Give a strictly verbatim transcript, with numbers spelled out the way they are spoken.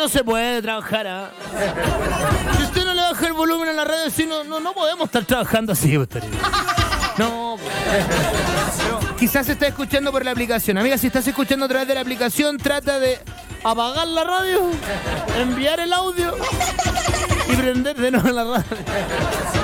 no se puede trabajar, ¿ah? Si usted no le baja el volumen a la radio, si no, no, no podemos estar trabajando así, pues, no, pero quizás se está escuchando por la aplicación. Amiga, si estás escuchando a través de la aplicación, trata de apagar la radio, enviar el audio y prender de nuevo la radio.